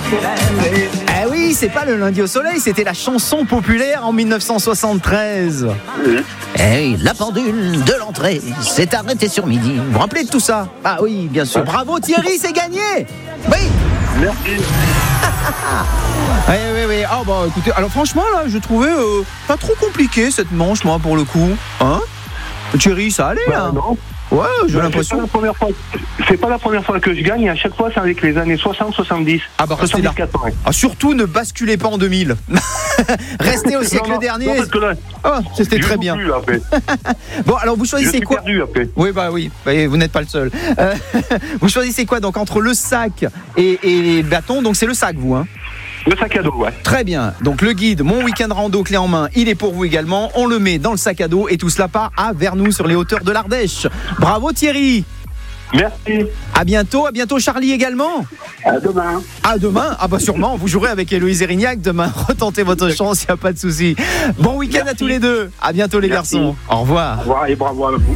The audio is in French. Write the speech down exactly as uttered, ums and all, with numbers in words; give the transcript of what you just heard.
Eh oui, c'est pas le lundi au soleil, c'était la chanson populaire en dix-neuf cent soixante-treize. Oui. Eh oui, la pendule de l'entrée s'est arrêtée sur midi. Vous vous rappelez de tout ça? Ah oui, bien sûr. Bravo Thierry, c'est gagné. Oui. Merci. Oui, oui, oui. Ah bah écoutez, alors franchement là, je trouvais euh, pas trop compliqué cette manche, moi, pour le coup. Hein? Thierry, ça allait là? Bah, non. Ouais, j'ai Bah, l'impression. C'est pas, la première fois, c'est pas la première fois que je gagne, et à chaque fois c'est avec les années soixante soixante-dix. Ah bah restez là. quatre-vingts. Ah, surtout ne basculez pas en deux mille. Restez au siècle Non, non, dernier. non, parce que là, Oh, c'était je très joue bien. plus, après. Bon, alors vous Je choisissez suis quoi? perdu après. Oui, bah oui, bah, vous n'êtes pas le seul. Euh, vous choisissez quoi donc entre le sac et, et les bâtons? Donc c'est le sac, vous, hein? Le sac à dos, ouais. Très bien. Donc le guide, mon week-end rando clé en main, il est pour vous également. On le met dans le sac à dos et tout cela part à Vernou sur les hauteurs de l'Ardèche. Bravo Thierry. Merci. À bientôt, à bientôt Charlie également. À demain. À demain. Ah bah sûrement, vous jouerez avec Héloïse Erignac demain. Retentez votre chance, il n'y a pas de souci. Bon week-end à tous les deux. À bientôt les Merci. garçons. Au revoir. Au revoir et bravo à vous.